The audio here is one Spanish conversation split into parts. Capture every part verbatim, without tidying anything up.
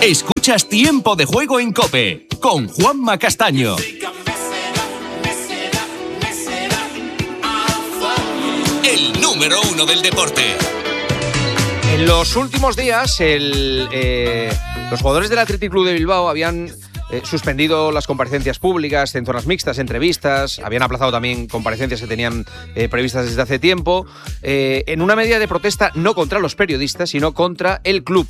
Escuchas Tiempo de Juego en COPE con Juanma Castaño. El número uno del deporte. En los últimos días, el, eh, los jugadores del Athletic Club de Bilbao habían eh, suspendido las comparecencias públicas en zonas mixtas, entrevistas, habían aplazado también comparecencias que tenían eh, previstas desde hace tiempo, eh, en una medida de protesta no contra los periodistas, sino contra el club.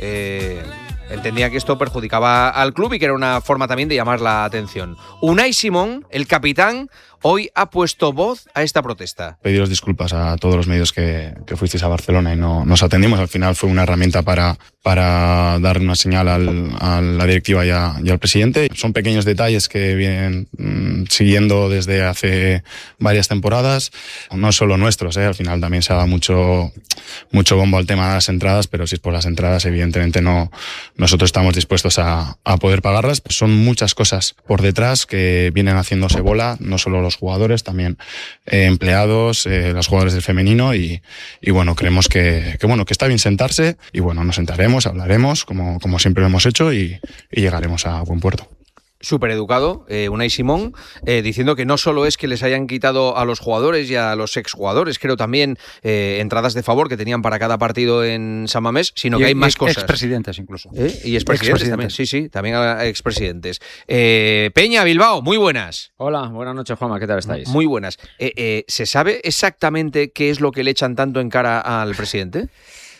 Eh, entendía que esto perjudicaba al club y que era una forma también de llamar la atención. Unai Simón, el capitán, hoy ha puesto voz a esta protesta. Pediros disculpas a todos los medios que, que fuisteis a Barcelona y no nos atendimos. Al final fue una herramienta para, para dar una señal al, a la directiva y, a, y al presidente. Son pequeños detalles que vienen mmm, siguiendo desde hace varias temporadas. No solo nuestros, ¿eh? Al final también se ha dado mucho, mucho bombo al tema de las entradas, pero si es por las entradas, evidentemente no, nosotros estamos dispuestos a, a poder pagarlas. Pues son muchas cosas por detrás que vienen haciéndose bola, no solo los jugadores, también eh, empleados, eh, los jugadores del femenino y, y bueno, creemos que, que bueno que está bien sentarse y bueno, nos sentaremos, hablaremos como, como siempre lo hemos hecho y, y llegaremos a buen puerto. Súper educado, eh, Unai Simón, eh, diciendo que no solo es que les hayan quitado a los jugadores y a los exjugadores, creo también eh, entradas de favor que tenían para cada partido en San Mamés, sino y, que hay y más ex, cosas. Expresidentes incluso. ¿Eh? Y expresidentes también, sí, sí, también a expresidentes. Eh, Peña, Bilbao, muy buenas. Hola, buenas noches, Juanma, ¿qué tal estáis? Muy buenas. Eh, eh, ¿Se sabe exactamente qué es lo que le echan tanto en cara al presidente?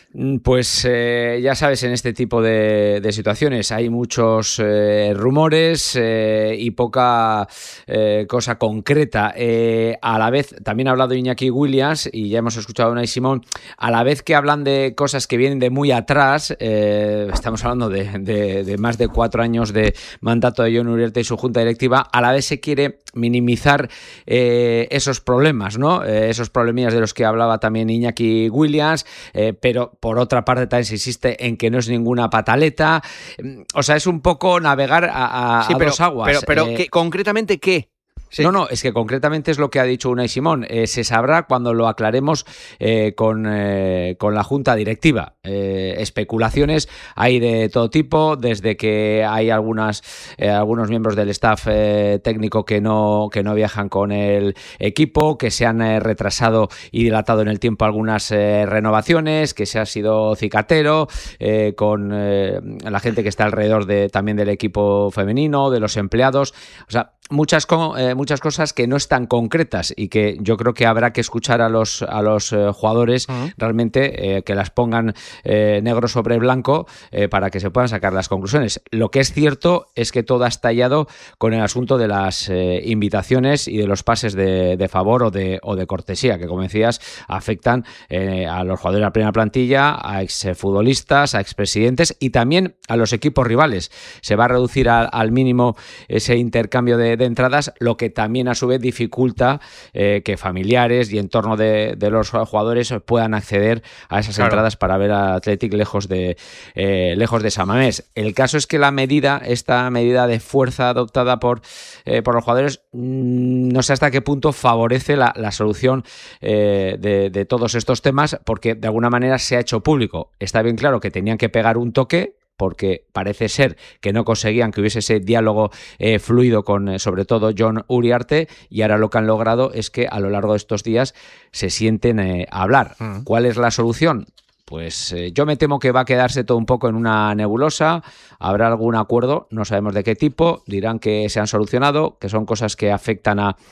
Pues eh, ya sabes, en este tipo de, de situaciones hay muchos eh, rumores eh, y poca eh, cosa concreta. Eh, a la vez, también ha hablado Iñaki Williams y ya hemos escuchado a Unai Simón, a la vez que hablan de cosas que vienen de muy atrás, eh, estamos hablando de, de, de más de cuatro años de mandato de Jon Uriarte y su junta directiva, a la vez se quiere minimizar eh, esos problemas, ¿no? Eh, esos problemillas de los que hablaba también Iñaki Williams, eh, pero por otra parte también se insiste en que no es ninguna pataleta. O sea, es un poco navegar a, a, sí, pero, a dos aguas. Pero, pero eh, ¿qué, concretamente qué? Sí. No, no, es que concretamente es lo que ha dicho Unai Simón. Eh, se sabrá cuando lo aclaremos eh, con, eh, con la junta directiva. Eh, especulaciones hay de todo tipo, desde que hay algunas eh, algunos miembros del staff eh, técnico que no, que no viajan con el equipo, que se han eh, retrasado y dilatado en el tiempo algunas eh, renovaciones, que se ha sido cicatero eh, con eh, la gente que está alrededor de, también del equipo femenino, de los empleados. O sea, muchas eh, muchas cosas que no están concretas y que yo creo que habrá que escuchar a los a los eh, jugadores uh-huh. realmente eh, que las pongan eh, negro sobre blanco eh, para que se puedan sacar las conclusiones. Lo que es cierto es que todo ha estallado con el asunto de las eh, invitaciones y de los pases de, de favor o de, o de cortesía, que como decías afectan eh, a los jugadores de la primera plantilla, a exfutbolistas, a expresidentes y también a los equipos rivales. Se va a reducir a, al mínimo ese intercambio de, de entradas, lo que también a su vez dificulta eh, que familiares y entorno de, de los jugadores puedan acceder a esas claro. entradas para ver al Athletic lejos de eh, lejos de San Mamés. El caso es que la medida, esta medida de fuerza adoptada por, eh, por los jugadores, mmm, no sé hasta qué punto favorece la, la solución eh, de, de todos estos temas, porque de alguna manera se ha hecho público. Está bien claro que tenían que pegar un toque, porque parece ser que no conseguían que hubiese ese diálogo eh, fluido con, eh, sobre todo, Jon Uriarte, y ahora lo que han logrado es que a lo largo de estos días se sienten eh, a hablar. Mm. ¿Cuál es la solución? Pues eh, yo me temo que va a quedarse todo un poco en una nebulosa, habrá algún acuerdo, no sabemos de qué tipo, dirán que se han solucionado, que son cosas que afectan a,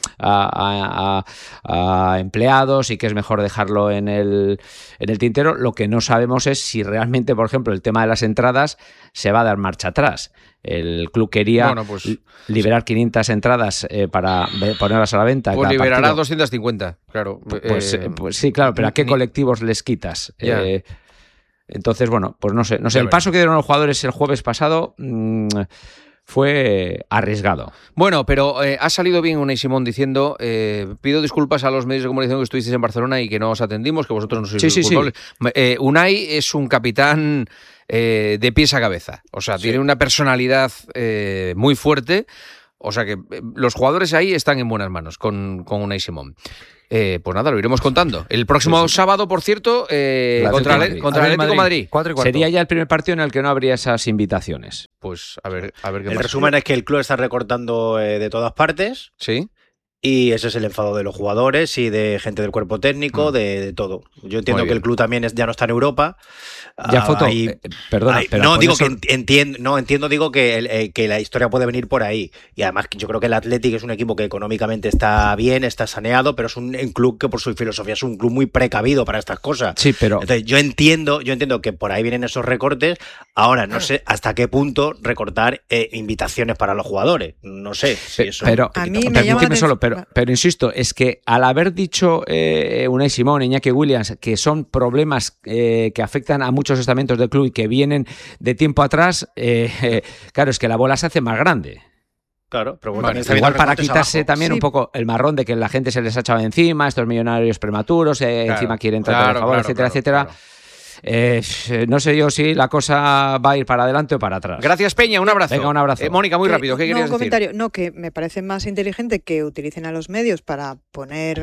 a, a, a empleados y que es mejor dejarlo en el, en el tintero. Lo que no sabemos es si realmente, por ejemplo, el tema de las entradas se va a dar marcha atrás. El club quería bueno, pues, liberar quinientas entradas eh, para ponerlas a la venta. Pues liberará partido. doscientas cincuenta, claro. Pues, eh, pues sí, claro, pero ¿a qué colectivos les quitas? Eh, entonces, bueno, pues no sé. no sé. El paso que dieron los jugadores el jueves pasado mmm, fue arriesgado. Bueno, pero eh, ha salido bien Unai Simón diciendo eh, pido disculpas a los medios de comunicación que estuvisteis en Barcelona y que no os atendimos, que vosotros no sois sí, sí, culpables. Sí. Eh, Unai es un capitán eh, de pies a cabeza. O sea, sí. tiene una personalidad eh, muy fuerte. O sea que eh, los jugadores ahí están en buenas manos con, con Unai Simón. Eh, pues nada, lo iremos contando. El próximo sí, sí. sábado, por cierto, eh, la contra el contra el Atlético Madrid. Madrid. Sería ya el primer partido en el que no habría esas invitaciones. Pues a ver, a ver qué El pasa. resumen es que el club está recortando eh, de todas partes. Sí. Y ese es el enfado de los jugadores y de gente del cuerpo técnico, mm. de, de todo. Yo entiendo que el club también es, ya no está en Europa. Ya, Foto, ahí, eh, perdona. Ahí, pero no, digo eso... que entiendo, no, entiendo, digo que, el, eh, que la historia puede venir por ahí. Y además yo creo que el Athletic es un equipo que económicamente está bien, está saneado, pero es un, un club que por su filosofía es un club muy precavido para estas cosas. Sí, pero... Entonces yo entiendo, yo entiendo que por ahí vienen esos recortes. Ahora, no sé hasta qué punto recortar eh, invitaciones para los jugadores. No sé si eso... Pero, a mí me llama solo, pero, pero insisto, es que al haber dicho eh, Unai Simón, Iñaki Williams, que son problemas eh, que afectan a muchos estamentos del club y que vienen de tiempo atrás, eh, eh, claro, es que la bola se hace más grande. Claro, pero bueno, bueno, igual para quitarse abajo. también sí. un poco el marrón de que la gente se les ha echado encima, estos millonarios prematuros, eh, claro, encima quieren tratar claro, de favor, claro, etcétera, claro, etcétera. Claro. Eh, no sé yo si la cosa va a ir para adelante o para atrás. Gracias, Peña, un abrazo. Venga, un abrazo. Eh, Mónica, muy rápido, ¿qué no, querías un comentario. decir? No, que me parece más inteligente que utilicen a los medios para poner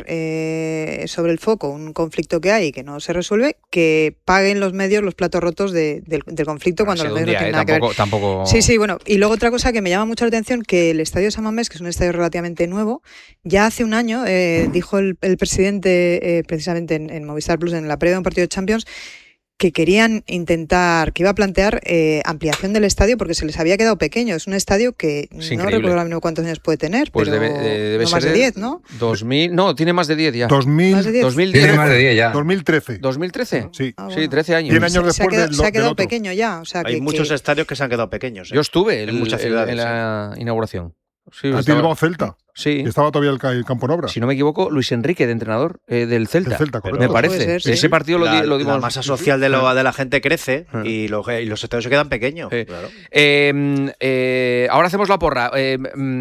eh, sobre el foco un conflicto que hay y que no se resuelve, que paguen los medios los platos rotos de, del, del conflicto no, cuando los medios día, no tienen eh, nada tampoco, que ver. Tampoco... Sí, sí, bueno. Y luego otra cosa que me llama mucho la atención, que el estadio San Mamés, que es un estadio relativamente nuevo, ya hace un año, eh, dijo el, el presidente, eh, precisamente en, en Movistar Plus, en la previa de un partido de Champions, que querían intentar, que iba a plantear eh, ampliación del estadio porque se les había quedado pequeño. Es un estadio que es no recuerdo mismo cuántos años puede tener, pues pero debe, debe no ser más de diez, ¿no? dos mil, no, tiene más de diez ya. dos mil, ¿Más de diez? dos mil diez. Tiene más de diez ya. dos mil trece. ¿dos mil trece? Sí. Ah, bueno. Sí, trece años. cien años después se ha quedado, del, se ha quedado del otro. pequeño ya. O sea, hay que, muchos que... estadios que se han quedado pequeños. ¿eh? Yo estuve en, en muchas ciudades en la sí. inauguración. Sí, a ti estaba... llevaba Celta. Sí. Y estaba todavía el, el campo en obra. Si no me equivoco, Luis Enrique, de entrenador eh, del Celta. El Celta, correcto. Me parece. Ser, sí. Ese partido la, lo, lo dimos. La masa social de, lo, de la gente crece uh-huh. y, los, y los estadios se quedan pequeños. Sí. Claro. Eh, eh, ahora hacemos la porra. Eh,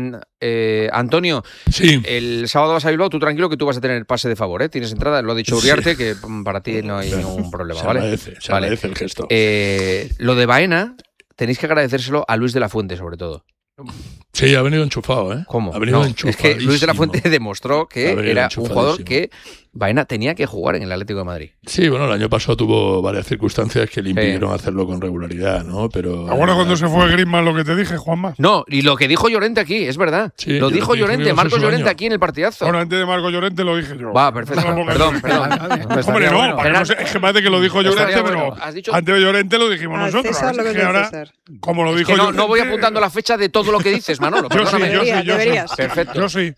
eh, Antonio, sí. el sábado vas a Bilbao, tú tranquilo que tú vas a tener pase de favor, ¿eh? Tienes entrada, lo ha dicho Uriarte, sí. que para ti no hay ningún problema, se ¿vale? Agradece, se vale. agradece el gesto. Eh, lo de Baena, tenéis que agradecérselo a Luis de la Fuente, sobre todo. Sí, ha venido enchufado, ¿eh? ¿Cómo? Ha venido no, es que Luis de la Fuente demostró que era un jugador que Baena tenía que jugar en el Atlético de Madrid. Sí, bueno, el año pasado tuvo varias circunstancias que le impidieron sí. hacerlo con regularidad, ¿no? Pero ¿ahora cuando se fue Griezmann lo que te dije, Juanma? No, y lo que dijo Llorente aquí, es verdad. Sí, lo dijo Llorente, Marcos Llorente aquí en el partidazo. Bueno, antes de Marcos Llorente lo dije yo. Va, perfecto. No, perdón, perdón. Hombre, no, bueno, no sé, es que parece que lo dijo Llorente, pero dicho... antes de Llorente lo dijimos ah, nosotros. César, lo que que ahora, como lo dijo es que no, Llorente... no voy apuntando la fecha de todo lo que dices, Manolo. Yo sí, yo sí, yo sí. Perfecto. Yo sí.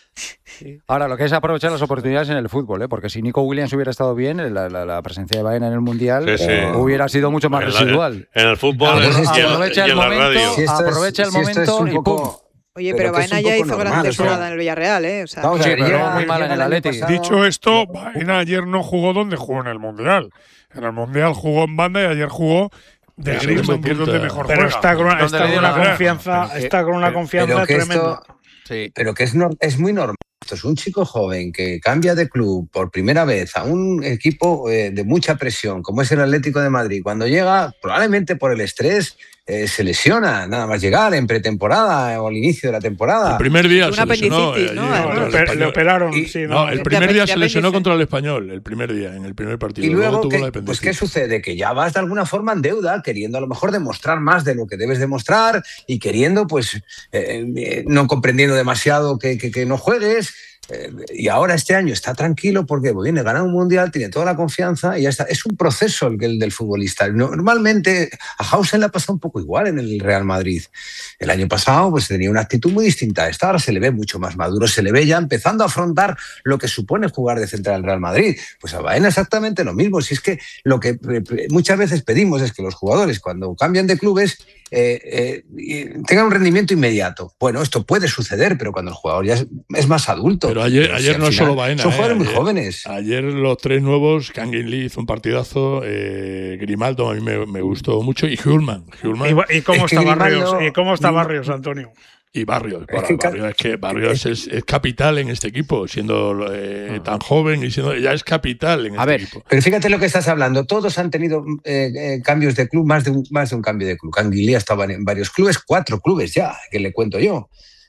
Ahora, lo que es aprovechar las oportunidades en el fútbol, ¿eh? Porque si Nico Williams hubiera estado bien, la, la, la presencia de Baena en el Mundial sí, sí. Eh, hubiera sido mucho más en residual. La, en el fútbol ah, y, aprovecha en, el y en momento, la radio. Si aprovecha es, el si momento y pum. Oye, pero, pero Baena ya hizo gran temporada en el Villarreal, ¿eh? O sea, no, sí, pero muy mal en el Atlético. Dicho esto, Baena ayer no jugó donde jugó en el Mundial. En el Mundial jugó en banda y ayer jugó de Griezmann, que es donde mejor pero juega. Está con una, está con una confianza, que, está con una confianza tremenda. Esto, sí. Pero que es, no, es muy normal. Esto es un chico joven que cambia de club por primera vez a un equipo eh, de mucha presión, como es el Atlético de Madrid. Cuando llega, probablemente por el estrés, eh, se lesiona nada más llegar en pretemporada o al inicio de la temporada. El primer día una se lesionó. Eh, ¿no? no, le, le operaron. Y, sí, no, no, el primer día se lesionó contra el Español, el primer día, en el primer partido. Y luego, luego tuvo ¿qué, la apendicitis. Pues, ¿qué sucede? Que ya vas de alguna forma en deuda, queriendo a lo mejor demostrar más de lo que debes demostrar y queriendo, pues, eh, eh, no comprendiendo demasiado que, que, que no juegues. Eh, y ahora este año está tranquilo porque viene a ganar un mundial, tiene toda la confianza y ya está. Es un proceso el, el del futbolista. Normalmente a Hausen le ha pasado un poco igual en el Real Madrid. El año pasado pues tenía una actitud muy distinta a esta. Ahora se le ve mucho más maduro, se le ve ya empezando a afrontar lo que supone jugar de central del Real Madrid. Pues a Baena exactamente lo mismo. Si es que lo que muchas veces pedimos es que los jugadores cuando cambian de clubes eh, eh, tengan un rendimiento inmediato. Bueno, esto puede suceder, pero cuando el jugador ya es, es más adulto. Pero ayer, pero ayer si no es solo Baena. Son jugadores eh, muy ayer, jóvenes. Ayer los tres nuevos, Kangin Lee hizo un partidazo, eh, Grimaldo a mí me, me gustó mucho y Hjulman. ¿Y, y cómo está Barrios? ¿Y cómo está Barrios, Antonio? Y Barrios, es que, Barrios, es, que Barrios es, es capital en este equipo, siendo eh, tan joven y siendo ya es capital en a este ver, equipo. Pero fíjate lo que estás hablando, todos han tenido eh, eh, cambios de club, más de un, más de un cambio de club. Canguilí ha estado en varios clubes, cuatro clubes ya, que le cuento yo.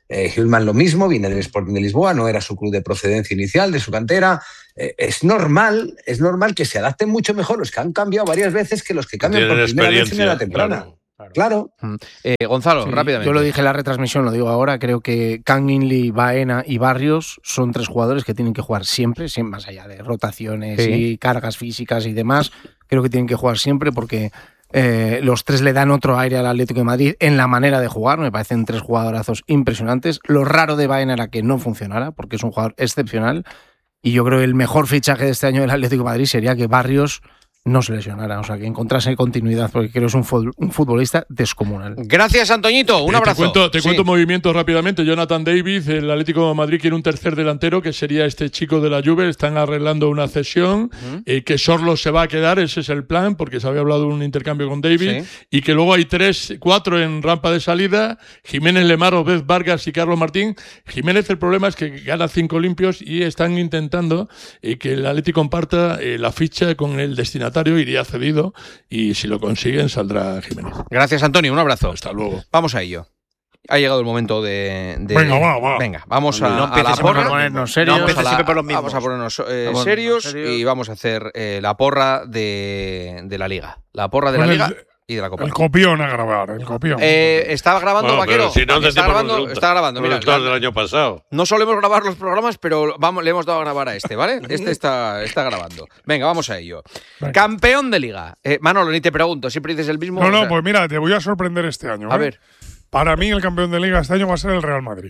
Eh, Hillman lo mismo, viene del Sporting de Lisboa, no era su club de procedencia inicial, de su cantera. Eh, es normal, es normal que se adapten mucho mejor los que han cambiado varias veces que los que cambian por primera vez en la temporada. Claro. Claro. Eh, Gonzalo, Sí, rápidamente. Yo lo dije en la retransmisión, lo digo ahora. Creo que Kang In-lee, Baena y Barrios son tres jugadores que tienen que jugar siempre, siempre más allá de rotaciones Sí. y cargas físicas y demás. Creo que tienen que jugar siempre porque eh, los tres le dan otro aire al Atlético de Madrid en la manera de jugar. Me parecen tres jugadorazos impresionantes. Lo raro de Baena era que no funcionara, porque es un jugador excepcional. Y yo creo que el mejor fichaje de este año del Atlético de Madrid sería que Barrios no se lesionara, o sea, que encontrase continuidad, porque creo que es un, fut- un futbolista descomunal. Gracias, Antoñito. Un Eh, abrazo. Te cuento, te Sí. cuento movimientos rápidamente. Jonathan David, el Atlético de Madrid quiere un tercer delantero, que sería este chico de la Juve. Están arreglando una cesión, uh-huh. eh, que Sorlo se va a quedar, ese es el plan, porque se había hablado de un intercambio con David. Sí. Y que luego hay tres, cuatro en rampa de salida: Jiménez, Lemar, Obed Vargas y Carlos Martín. Jiménez, el problema es que gana cinco limpios y están intentando eh, que el Atlético comparta eh, la ficha con el destinatario. Iría cedido y si lo consiguen saldrá Jiménez. Gracias, Antonio, un abrazo. Hasta luego. Vamos a ello. Ha llegado el momento de... de... Venga, va, va. Venga, vamos a, no a la porra. A ponernos serios. No, No a la, por los vamos a ponernos eh, vamos, serios serios. y vamos a hacer eh, la porra de, de la Liga. La porra de la Con Liga el- y de la Copa. El copión a grabar, el copión. Eh, ¿Está grabando, Bueno, Vaquero? pero si no, está, te grabando, está grabando, mira. Mira, del año pasado. No solemos grabar los programas, pero vamos, le hemos dado a grabar a este, ¿vale? Este está, está grabando. Venga, vamos a ello. Venga. Campeón de Liga. Eh, Manolo, ni te pregunto, siempre dices el mismo. No, o no, sea- pues mira, te voy a sorprender este año. A ¿eh? ver. Para mí el campeón de Liga este año va a ser el Real Madrid.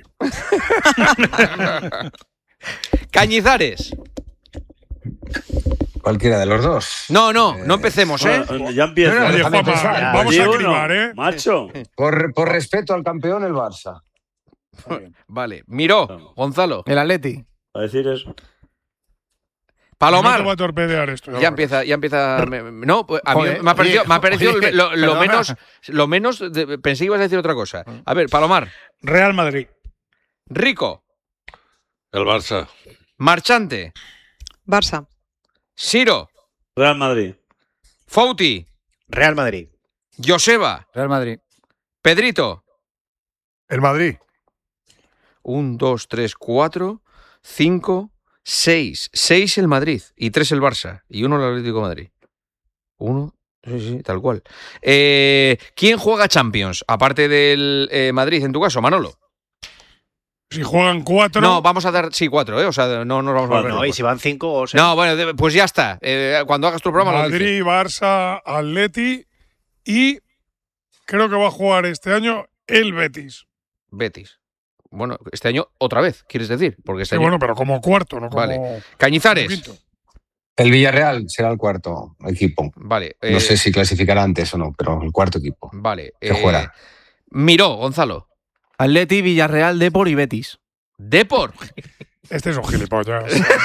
Cañizares. Cualquiera de los dos. No, no, no empecemos, ¿eh? Bueno, ya empieza. No, no, Oye, déjame Juanma, empezar. vamos Di a uno, cribar, ¿eh? Macho. Por, por respeto al campeón, el Barça. Vale. Miró, Gonzalo. El Atleti. A decir eso. No te Palomar. va a torpedear esto. Ya empieza, ya empieza. me- me- No, pues a mí Joder, me ha parecido, oye, me ha parecido oye, lo, lo perdona. menos. Lo menos. de- pensé que ibas a decir otra cosa. A ver, Palomar. Real Madrid. Rico. El Barça. Marchante. Barça. Siro. Real Madrid. Fouti. Real Madrid. Joseba. Real Madrid. Pedrito. El Madrid. Un, dos, tres, cuatro, cinco, seis. Seis el Madrid y tres el Barça y uno el Atlético de Madrid. Uno, sí, sí, tal cual. Eh, ¿Quién juega Champions? Aparte del eh, Madrid, en tu caso, Manolo. Si juegan cuatro. No, vamos a dar, sí, cuatro, ¿eh? O sea, no nos vamos a volver No, y locos. si van cinco o seis. No, bueno, de- pues ya está. Eh, cuando hagas tu programa lo dices. Madrid, Barça, Atleti y creo que va a jugar este año el Betis. Betis. Bueno, este año otra vez, ¿quieres decir? Porque este Sí, año... bueno, pero como cuarto, no como Vale. Cañizares. quinto. El Villarreal será el cuarto equipo. Vale. eh, No sé si clasificará antes o no, pero el cuarto equipo. Vale. Que juega. Miró, Gonzalo. Atleti, Villarreal, Depor y Betis. Depor. Este es un gilipollas.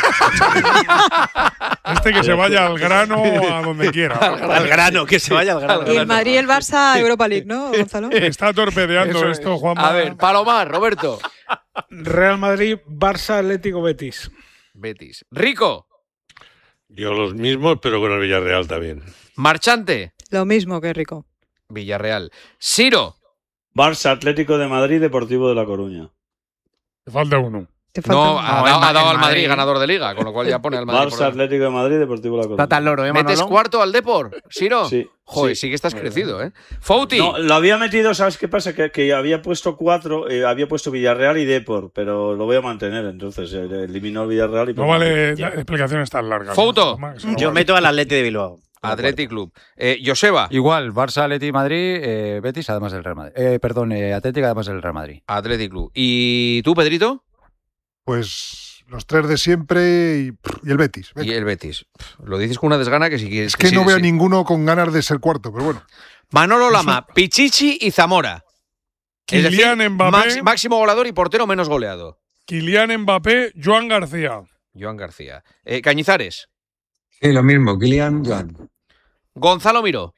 Este que se vaya al grano a donde quiera. Al grano, que se vaya al grano. Y el Madrid y el Barça Europa League, ¿no, Gonzalo? Está torpedeando Eso esto, es. Juanma. A ver, Palomar, Roberto. Real Madrid, Barça, Atlético, Betis. Betis. Rico. Yo los mismos, pero con el Villarreal también. Marchante. Lo mismo que Rico. Villarreal. Siro. Barça, Atlético de Madrid, Deportivo de La Coruña. Te falta uno. Te falta No, uno. ha, No, dado, el ha dado Ma- al el Madrid Madrid. ganador de Liga, con lo cual ya pone al Madrid. por Barça, delante. Atlético de Madrid, Deportivo de La Coruña. Plata al loro, ¿eh, ¿Metes Manolo? cuarto al Depor, Siro? Sí. Joder, sí. sí que estás crecido, ¿eh? Fouti. No, lo había metido, ¿sabes qué pasa? Que, que había puesto cuatro, eh, había puesto Villarreal y Depor, pero lo voy a mantener, entonces eh, eliminó el Villarreal y... No vale la- explicaciones tan largas. Fouto. Juanma, que se lo Yo vale. meto al Atleti de Bilbao. Athletic Club. Eh, Joseba. Igual, Barça, Atleti, Madrid, eh, Betis, además del Real Madrid. Eh, perdón, eh, Atlético, además del Real Madrid. Athletic Club. ¿Y tú, Pedrito? Pues los tres de siempre y, y el Betis. Venga. Y el Betis. Pff, Lo dices con una desgana que si quieres. Es que sí, no veo sí. ninguno con ganas de ser cuarto, pero bueno. Manolo Lama, Pichichi y Zamora. Es decir, Kylian Mbappé. max- máximo goleador y portero menos goleado. Kylian Mbappé, Joan García. Joan García. Eh, Cañizares. Sí, lo mismo. Kylian, Joan. Gonzalo Miró.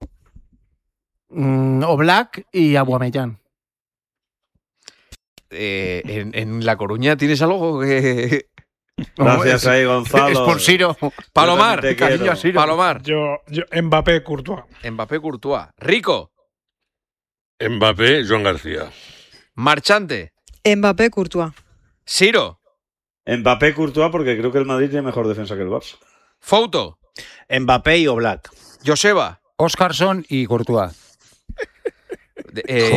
Mm, Oblak y Aubameyang. Eh, en, en La Coruña tienes algo que. Gracias ahí, Gonzalo. Es por Siro. Palomar. Yo también te Cariño quiero. a Siro. Palomar. Yo, yo, Mbappé, Courtois. Mbappé Courtois. Rico. Mbappé, Joan García. Marchante. Mbappé, Courtois. Ciro. Mbappé, Courtois, porque creo que el Madrid tiene mejor defensa que el Barça. Fouto. Mbappé y Oblak. Joseba. Óscarson y Courtois. Eh,